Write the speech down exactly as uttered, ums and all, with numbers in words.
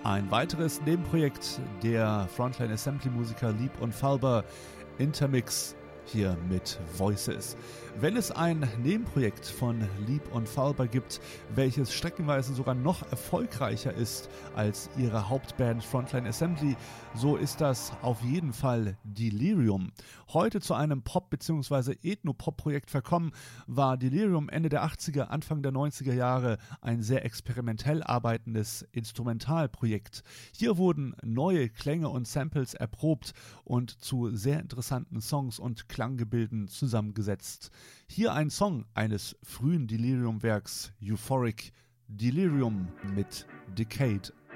Ein weiteres Nebenprojekt der Frontline Assembly Musiker Lieb und Falber, Intermix, hier mit Voices. Wenn es ein Nebenprojekt von Lieb und Falber gibt, welches streckenweise sogar noch erfolgreicher ist als ihre Hauptband Frontline Assembly, so ist das auf jeden Fall Delirium. Heute zu einem Pop- bzw. Ethno-Pop-Projekt verkommen, war Delirium Ende der achtziger, Anfang der neunziger Jahre ein sehr experimentell arbeitendes Instrumentalprojekt. Hier wurden neue Klänge und Samples erprobt und zu sehr interessanten Songs und Klanggebilden zusammengesetzt. Hier ein Song eines frühen Delirium-Werks, Euphoric, Delirium mit Decade.